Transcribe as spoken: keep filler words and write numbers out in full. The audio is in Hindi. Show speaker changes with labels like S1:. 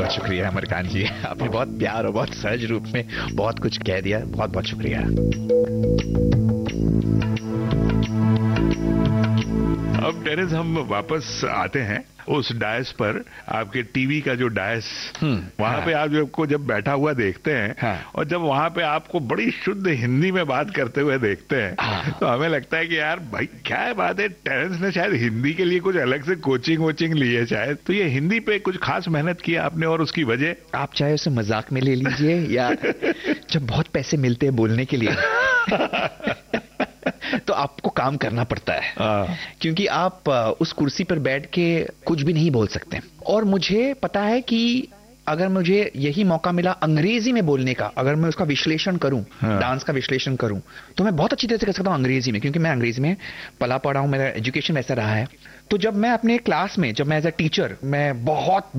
S1: बहुत शुक्रिया अमरकांत जी, आपने बहुत प्यार और बहुत सहज रूप में बहुत कुछ कह दिया, बहुत बहुत शुक्रिया।
S2: अब टेरेस हम वापस आते हैं उस डायस पर, आपके टीवी का जो डायस, वहां
S1: हाँ।
S2: पे आप आपको जब बैठा हुआ देखते हैं,
S1: हाँ।
S2: और जब वहां पे आपको बड़ी शुद्ध हिंदी में बात करते हुए देखते हैं,
S1: हाँ।
S2: तो हमें लगता है कि यार भाई क्या बात है, टेरेंस ने शायद हिंदी के लिए कुछ अलग से कोचिंग वोचिंग ली है शायद। तो ये हिंदी पे कुछ खास मेहनत की आपने, और उसकी वजह?
S1: आप चाहे उसे मजाक में ले लीजिए या जब बहुत पैसे मिलते हैं बोलने के लिए तो आपको काम करना पड़ता है, क्योंकि आप उस कुर्सी पर बैठ के कुछ भी नहीं बोल सकते। और मुझे पता है कि अगर मुझे यही मौका मिला अंग्रेजी में बोलने का, अगर मैं उसका विश्लेषण करूं, हाँ। डांस का विश्लेषण करूं, तो मैं बहुत अच्छी तरह से कर सकता हूं अंग्रेजी में, क्योंकि मैं अंग्रेजी में पला पड़ा हूं, मेरा एजुकेशन वैसा रहा है। तो जब मैं अपने क्लास में, जब मैं एज अ टीचर, मैं बहुत